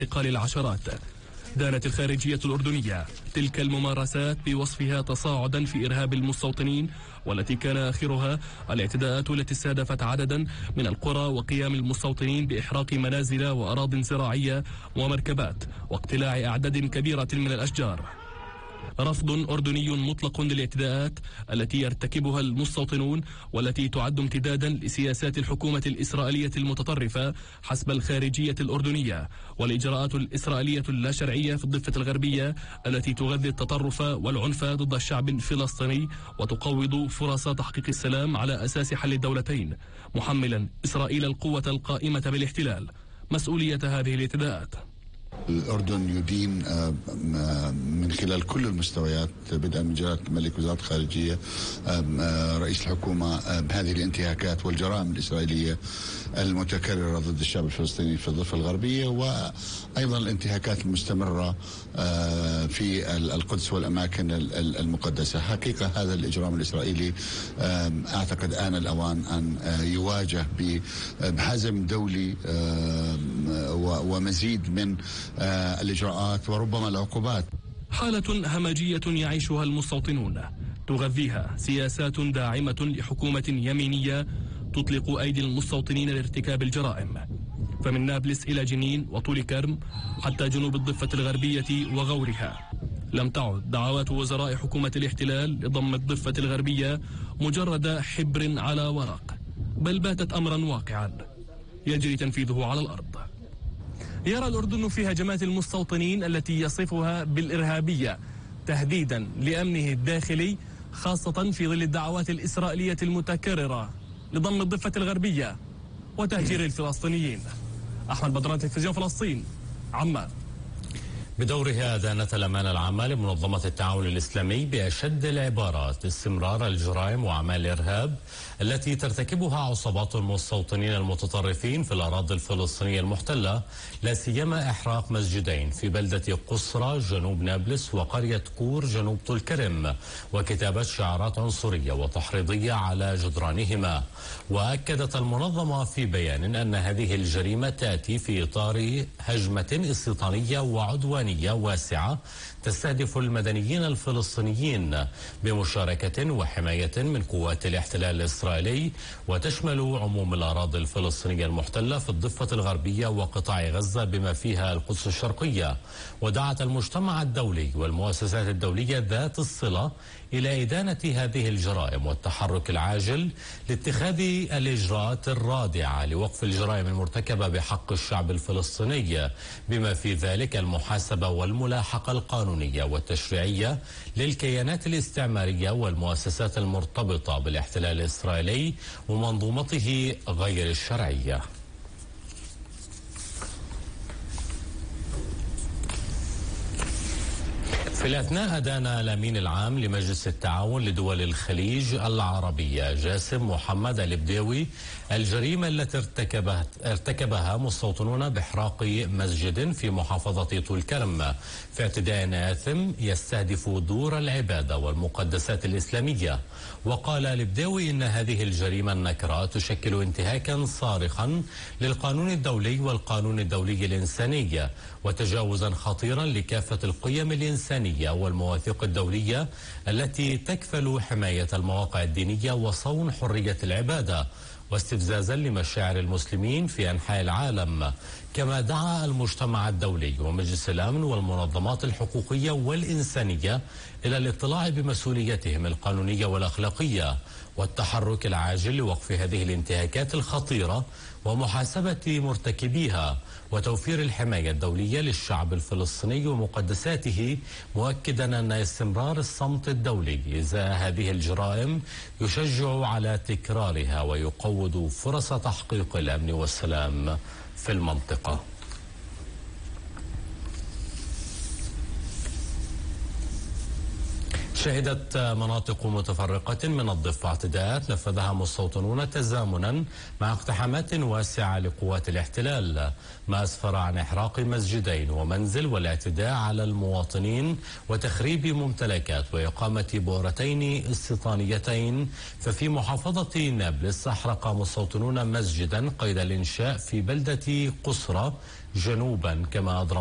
اعتقال العشرات. دانت الخارجية الأردنية تلك الممارسات بوصفها تصاعدا في إرهاب المستوطنين، والتي كان آخرها الاعتداءات التي استهدفت عددا من القرى وقيام المستوطنين بإحراق منازل وأراضٍ زراعية ومركبات واقتلاع أعداد كبيرة من الأشجار. رفض أردني مطلق للاعتداءات التي يرتكبها المستوطنون، والتي تعد امتدادا لسياسات الحكومة الإسرائيلية المتطرفة حسب الخارجية الأردنية، والإجراءات الإسرائيلية اللا شرعية في الضفة الغربية التي تغذي التطرف والعنف ضد الشعب الفلسطيني وتقوض فرص تحقيق السلام على أساس حل الدولتين، محملا إسرائيل القوة القائمة بالاحتلال مسؤولية هذه الاعتداءات. الأردن يدين من خلال كل المستويات، بدءا من جلالة الملك، وزارة الخارجية، رئيس الحكومة، بهذه الانتهاكات والجرائم الإسرائيلية المتكررة ضد الشعب الفلسطيني في الضفة الغربية، وأيضا الانتهاكات المستمرة في القدس والأماكن المقدسة. حقيقة هذا الإجرام الإسرائيلي أعتقد آن الأوان أن يواجه بحزم دولي ومزيد من الإجراءات وربما العقوبات. حالة همجية يعيشها المستوطنون تغذيها سياسات داعمة لحكومة يمينية تطلق أيدي المستوطنين لارتكاب الجرائم، فمن نابلس إلى جنين وطول كرم حتى جنوب الضفة الغربية وغورها. لم تعد دعوات وزراء حكومة الاحتلال لضم الضفة الغربية مجرد حبر على ورق، بل باتت أمرا واقعا يجري تنفيذه على الأرض. يرى الأردن في هجمات المستوطنين التي يصفها بالإرهابية تهديدا لأمنه الداخلي، خاصة في ظل الدعوات الإسرائيلية المتكررة لضم الضفة الغربية وتهجير الفلسطينيين. أحمد بدران، تلفزيون فلسطين، عمان. بدورها أدانت الأمانة العامة لمنظمة التعاون الإسلامي بأشد العبارات استمرار الجرائم وأعمال الإرهاب التي ترتكبها عصابات المستوطنين المتطرفين في الأراضي الفلسطينية المحتلة، لا سيما إحراق مسجدين في بلدة قصرى جنوب نابلس وقرية كور جنوب طول كرم، وكتابة شعارات عنصرية وتحريضية على جدرانهما. وأكدت المنظمة في بيان أن هذه الجريمة تأتي في إطار هجمة استيطانية وعدوانية واسعة تستهدف المدنيين الفلسطينيين بمشاركة وحماية من قوات الاحتلال الإسرائيلي، وتشمل عموم الأراضي الفلسطينية المحتلة في الضفة الغربية وقطاع غزة بما فيها القدس الشرقية. ودعت المجتمع الدولي والمؤسسات الدولية ذات الصلة إلى إدانة هذه الجرائم والتحرك العاجل لاتخاذ الإجراءات الرادعة لوقف الجرائم المرتكبة بحق الشعب الفلسطيني، بما في ذلك المحاسبة والملاحقة القانونية والتشريعية للكيانات الاستعمارية والمؤسسات المرتبطة بالاحتلال الإسرائيلي ومنظومته غير الشرعية. في الأثناء أدان الأمين العام لمجلس التعاون لدول الخليج العربية جاسم محمد البداوي الجريمة التي ارتكبها مستوطنون بإحراق مسجد في محافظة طول كرم في اعتداء آثم يستهدف دور العبادة والمقدسات الإسلامية. وقال البداوي إن هذه الجريمة النكرة تشكل انتهاكا صارخا للقانون الدولي والقانون الدولي الإنساني، وتجاوزا خطيرا لكافة القيم الإنسانية والمواثيق الدولية التي تكفل حماية المواقع الدينية وصون حرية العبادة، واستفزازا لمشاعر المسلمين في أنحاء العالم. كما دعا المجتمع الدولي ومجلس الأمن والمنظمات الحقوقية والإنسانية إلى الاطلاع بمسؤوليتهم القانونية والأخلاقية والتحرك العاجل لوقف هذه الانتهاكات الخطيرة ومحاسبة مرتكبيها وتوفير الحماية الدولية للشعب الفلسطيني ومقدساته، مؤكدا أن استمرار الصمت الدولي إزاء هذه الجرائم يشجع على تكرارها ويقوض فرص تحقيق الأمن والسلام في المنطقة. شهدت مناطق متفرقة من الضفة اعتداءات نفذها مستوطنون تزامنا مع اقتحامات واسعة لقوات الاحتلال، ما أسفر عن إحراق مسجدين ومنزل والاعتداء على المواطنين وتخريب ممتلكات وإقامة بؤرتين استيطانيتين. ففي محافظة نابلس أحرق مستوطنون مسجدا قيد الإنشاء في بلدة قصرى جنوبا، كما أضرب